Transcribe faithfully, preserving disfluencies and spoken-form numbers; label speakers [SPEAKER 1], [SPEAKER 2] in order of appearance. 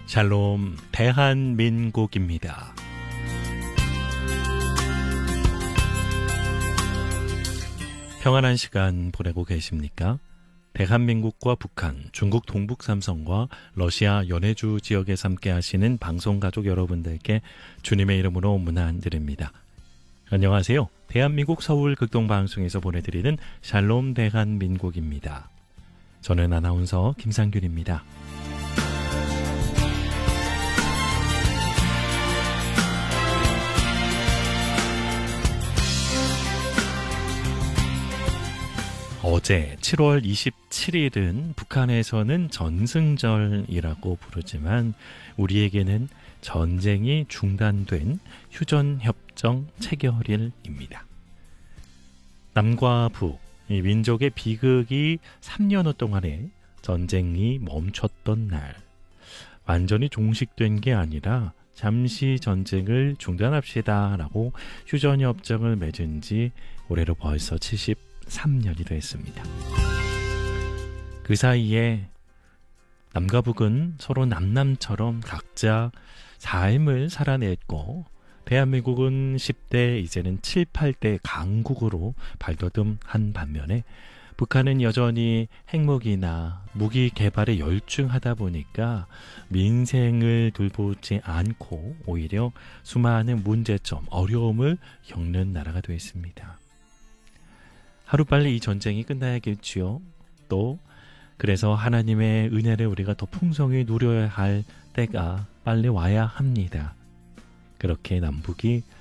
[SPEAKER 1] 샬롬 대한민국입니다. 평안한 시간 보내고 계십니까? 대한민국과 북한, 중국 동북 삼성과 러시아 연해주 지역에서 함께 하시는 방송가족 여러분들께 주님의 이름으로 문안드립니다. 안녕하세요. 대한민국 서울 극동방송에서 보내드리는 샬롬 대한민국입니다. 저는 아나운서 김상균입니다. 어제 칠월 이십칠일은 북한에서는 전승절이라고 부르지만 우리에게는 전쟁이 중단된 휴전협정 체결일입니다. 남과 북, 이 민족의 비극이 삼 년여 동안에 전쟁이 멈췄던 날, 완전히 종식된 게 아니라 잠시 전쟁을 중단합시다 라고 휴전협정을 맺은 지 올해로 벌써 칠십삼 년이 됐습니다. 그 사이에 남과 북은 서로 남남처럼 각자 삶을 살아냈고, 대한민국은 십 대, 이제는 칠, 팔 대 강국으로 발돋움한 반면에 북한은 여전히 핵무기나 무기 개발에 열중하다 보니까 민생을 돌보지 않고 오히려 수많은 문제점, 어려움을 겪는 나라가 되었습니다. 하루빨리 이 전쟁이 끝나야겠지요. 또 그래서 하나님의 은혜를 우리가 더 풍성히 누려야 할 때가 빨리 와야 합니다. 그렇게 남북이